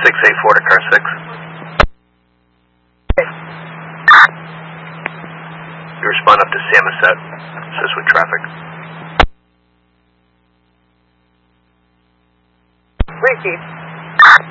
684 to car 6. You respond up to Samoset, assist with traffic. Ricky.